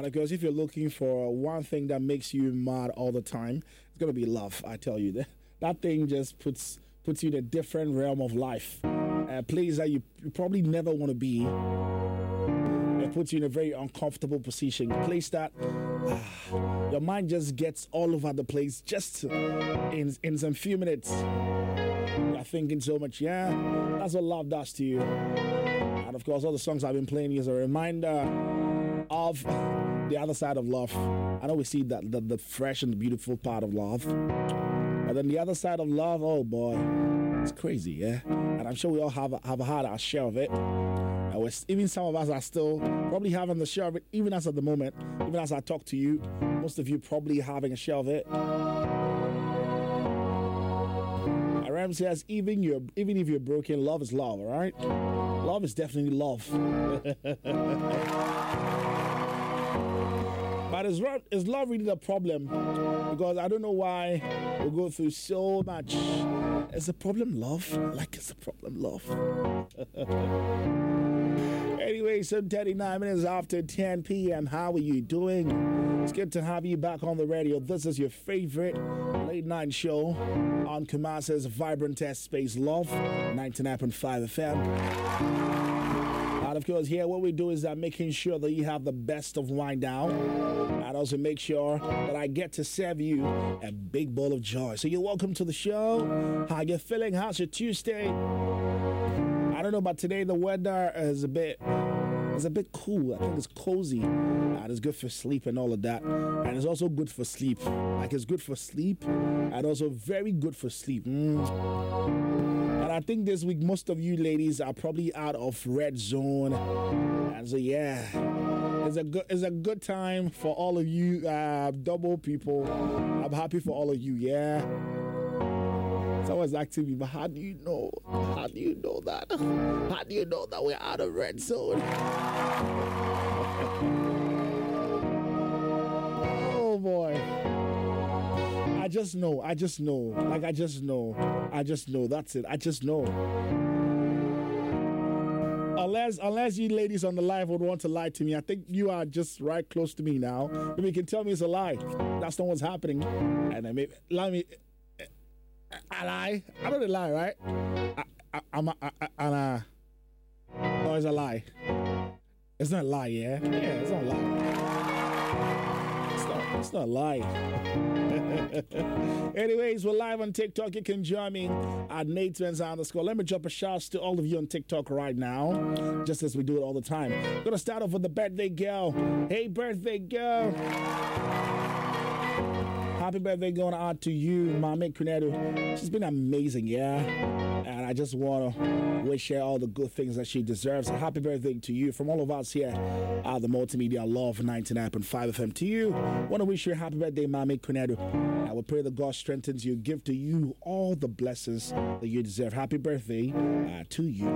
because if you're looking for one thing that makes you mad all the time, it's going to be love. I tell you, that thing just puts you in a different realm of life. A place that you probably never want to be. It puts you in a very uncomfortable position. A place that your mind just gets all over the place just in some few minutes. You're thinking so much. Yeah, that's what love does to you. And of course, all the songs I've been playing is a reminder of the other side of love. I know we see that the fresh and beautiful part of love, but then the other side of love, oh boy, it's crazy, yeah. And I'm sure we all have had our share of it. Even some of us are still probably having the share of it, even as at the moment, even as I talk to you, most of you probably having a share of it. Aram says, even if you're broken, love is love, all right? Love is definitely love. But is love really the problem? Because I don't know why we go through so much. Is the problem love? Is the problem love? Anyway, so 39 minutes after 10 p.m. How are you doing? It's good to have you back on the radio. This is your favorite late night show on Kumasi's vibrant test space Love, 99.5 FM. And of course, here what we do is that making sure that you have the best of wine down, and also make sure that I get to serve you a big bowl of joy. So you're welcome to the show. How you feeling? How's your Tuesday? I don't know, but today the weather is a bit cool. I think it's cozy. And it's good for sleep and all of that. And it's also good for sleep. It's good for sleep and also very good for sleep. And I think this week most of you ladies are probably out of red zone. And so yeah, it's a good time for all of you double people. I'm happy for all of you, yeah. Someone's asking me, but how do you know? How do you know that? How do you know that we're out of red zone? Oh boy. I just know. That's it. I just know. Unless you ladies on the live would want to lie to me, I think you are just right close to me now. Maybe you can tell me it's a lie. That's not what's happening. And then maybe let me. I lie. I don't lie, right? Oh, it's a lie. It's not a lie, yeah? Yeah, it's not a lie. It's not a lie. Anyways, we're live on TikTok. You can join me at Natans_. Let me drop a shout to all of you on TikTok right now, just as we do it all the time. Gonna start off with the birthday girl. Hey, birthday girl. Happy birthday going out to you, Mami Kunedu. She's been amazing, yeah? And I just want to wish her all the good things that she deserves. Happy birthday to you from all of us here at the Multimedia Love 99.5 FM. To you, want to wish you a happy birthday, Mami Kunedu. I will pray that God strengthens you, give to you all the blessings that you deserve. Happy birthday to you.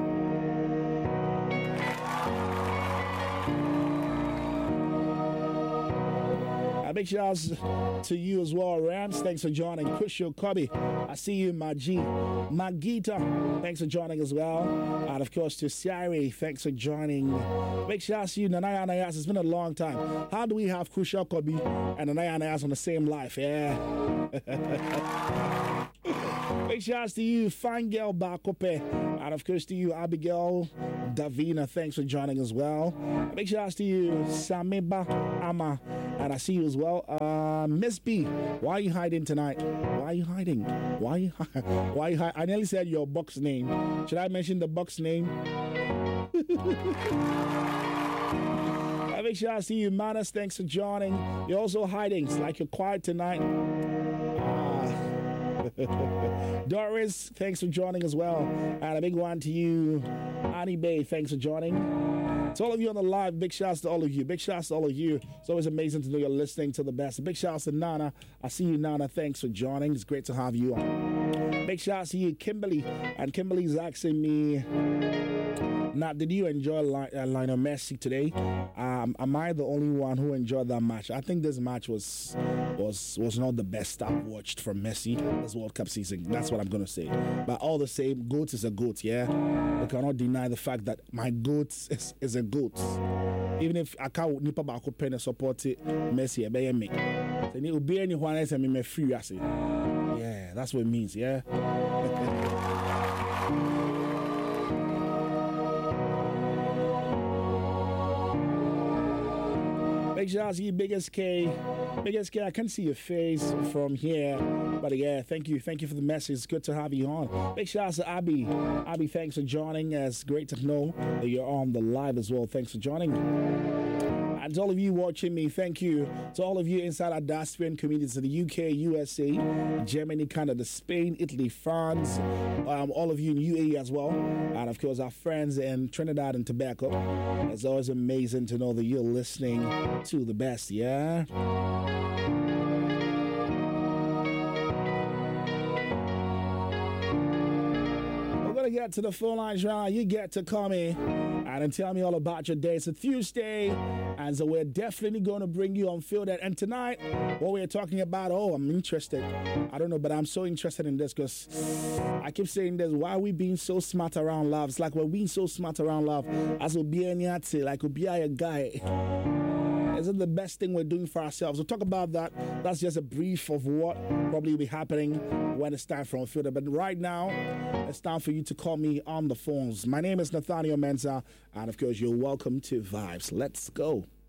Big shouts to you as well, Rams. Thanks for joining. Kusho Kobe, I see you, Magita. Thanks for joining as well. And of course to Sari, thanks for joining. Big shouts to you, Nanaya Anayas. It's been a long time. How do we have Kusho Kobe and Nanaya Anayas on the same life? Yeah. Big shouts to you, Fangirl Bakope. And of course to you, Abigail Davina. Thanks for joining as well. Big shouts to you, Samiba Ama. And I see you as well. Miss B, why are you hiding tonight? Why are you hiding? I nearly said your box name. Should I mention the box name? Big shout out to you, Manas. Thanks for joining. You're also hiding. It's like you're quiet tonight. Doris, thanks for joining as well. And a big one to you, Annie Bay. Thanks for joining. To all of you on the live, big shouts to all of you. Big shouts to all of you. It's always amazing to know you're listening to the best. Big shouts to Nana. I see you, Nana. Thanks for joining. It's great to have you on. Big shouts to you, Kimberly. And Kimberly's asking me, now, did you enjoy Lionel Messi today? am I the only one who enjoyed that match? I think this match was not the best I've watched from Messi this World Cup season. That's what I'm going to say. But all the same, GOAT is a GOAT, yeah? I cannot deny the fact that my GOAT is a GOAT. Even if I can't nipa baako pen support Messi, I me. So it will be anyone else and me free, I say. Yeah, that's what it means, yeah? Big shout out to you, Biggest K. Biggest K, I can't see your face from here. But yeah, thank you for the message. It's good to have you on. Big shout out to Abby. Abby, thanks for joining. It's great to know that you're on the live as well. Thanks for joining. And to all of you watching me, thank you. To all of you inside our diasporian communities in the UK, USA, Germany, Canada, Spain, Italy, France, all of you in UAE as well. And of course, our friends in Trinidad and Tobago. It's always amazing to know that you're listening to the best, yeah? We're going to get to the phone lines now. You get to call me and tell me all about your day. It's a Tuesday, and so we're definitely going to bring you on field. And tonight, what we're talking about, I'm interested. I don't know, but I'm so interested in this because I keep saying this. Why are we being so smart around love? It's like we're being so smart around love. As Obianiate, like Obiaya guy. Is it the best thing we're doing for ourselves? We'll talk about that. That's just a brief of what probably will be happening when it's time for On Field. But right now, it's time for you to call me on the phones. My name is Nathaniel Mensah, and of course, you're welcome to Vibes. Let's go.